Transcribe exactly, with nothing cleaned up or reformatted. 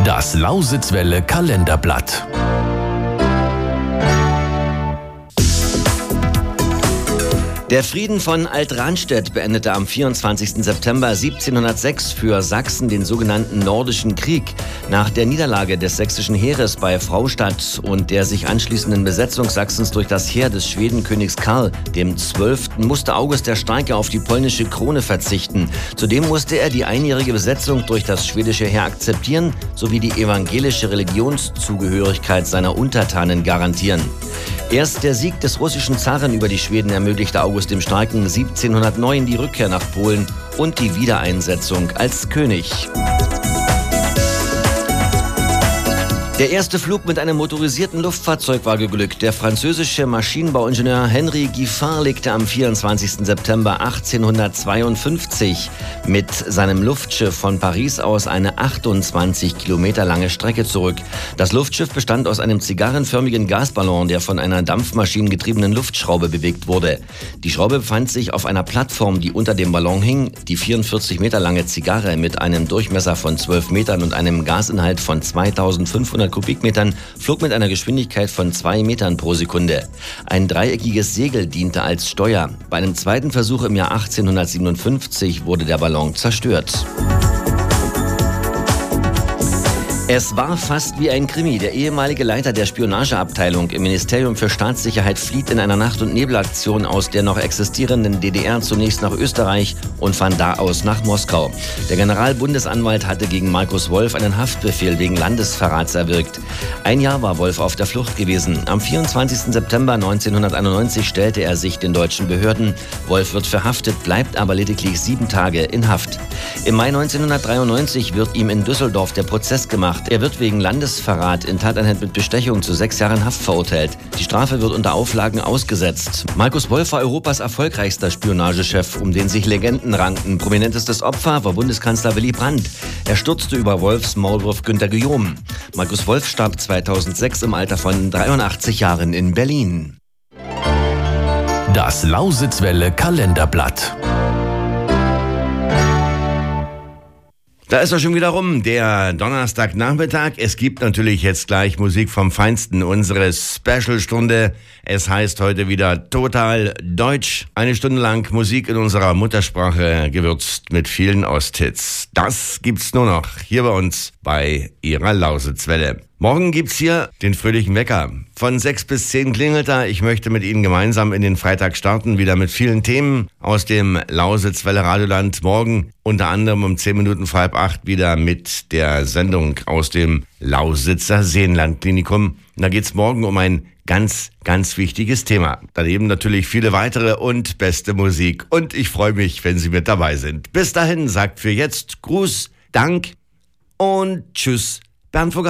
Das Lausitzwelle Kalenderblatt. Der Frieden von Alt-Ranstedt beendete am vierundzwanzigsten September siebzehnhundertsechs für Sachsen den sogenannten Nordischen Krieg. Nach der Niederlage des sächsischen Heeres bei Fraustadt und der sich anschließenden Besetzung Sachsens durch das Heer des Schwedenkönigs Karl dem Zwölften musste August der Starke auf die polnische Krone verzichten. Zudem musste er die einjährige Besetzung durch das schwedische Heer akzeptieren sowie die evangelische Religionszugehörigkeit seiner Untertanen garantieren. Erst der Sieg des russischen Zaren über die Schweden ermöglichte August dem Starken siebzehnhundertneun die Rückkehr nach Polen und die Wiedereinsetzung als König. Der erste Flug mit einem motorisierten Luftfahrzeug war geglückt. Der französische Maschinenbauingenieur Henri Giffard legte am vierundzwanzigsten September achtzehnhundertzweiundfünfzig mit seinem Luftschiff von Paris aus eine achtundzwanzig Kilometer lange Strecke zurück. Das Luftschiff bestand aus einem zigarrenförmigen Gasballon, der von einer dampfmaschinengetriebenen Luftschraube bewegt wurde. Die Schraube befand sich auf einer Plattform, die unter dem Ballon hing. Die vierundvierzig Meter lange Zigarre mit einem Durchmesser von zwölf Metern und einem Gasinhalt von zweitausendfünfhundert Kubikmetern flog mit einer Geschwindigkeit von zwei Metern pro Sekunde. Ein dreieckiges Segel diente als Steuer. Bei einem zweiten Versuch im Jahr achtzehnhundertsiebenundfünfzig wurde der Ballon zerstört. Es war fast wie ein Krimi. Der ehemalige Leiter der Spionageabteilung im Ministerium für Staatssicherheit flieht in einer Nacht- und Nebelaktion aus der noch existierenden D D R zunächst nach Österreich und von da aus nach Moskau. Der Generalbundesanwalt hatte gegen Markus Wolf einen Haftbefehl wegen Landesverrats erwirkt. Ein Jahr war Wolf auf der Flucht gewesen. Am vierundzwanzigsten September neunzehnhunderteinundneunzig stellte er sich den deutschen Behörden. Wolf wird verhaftet, bleibt aber lediglich sieben Tage in Haft. Im Mai neunzehnhundertdreiundneunzig wird ihm in Düsseldorf der Prozess gemacht. Er wird wegen Landesverrat in Tateinheit mit Bestechung zu sechs Jahren Haft verurteilt. Die Strafe wird unter Auflagen ausgesetzt. Markus Wolf war Europas erfolgreichster Spionagechef, um den sich Legenden ranken. Prominentestes Opfer war Bundeskanzler Willy Brandt. Er stürzte über Wolfs Maulwurf Günter Guillaume. Markus Wolf starb zweitausendsechs im Alter von dreiundachtzig Jahren in Berlin. Das Lausitzwelle Kalenderblatt. Da ist er schon wieder rum, der Donnerstagnachmittag. Es gibt natürlich jetzt gleich Musik vom Feinsten, unsere Special-Stunde. Es heißt heute wieder Total Deutsch. Eine Stunde lang Musik in unserer Muttersprache, gewürzt mit vielen Osthits. Das gibt's nur noch hier bei uns bei Ihrer Lausitzwelle. Morgen gibt's hier den fröhlichen Wecker. Von sechs bis zehn klingelt er. Ich möchte mit Ihnen gemeinsam in den Freitag starten, wieder mit vielen Themen aus dem Lausitzwelle Radioland. Morgen unter anderem um zehn Minuten vor halb acht wieder mit der Sendung aus dem Lausitzer Seenlandklinikum. Und da geht's morgen um ein ganz, ganz wichtiges Thema. Daneben natürlich viele weitere und beste Musik. Und ich freue mich, wenn Sie mit dabei sind. Bis dahin sagt für jetzt Gruß, Dank und Tschüss, Bernd Vogel.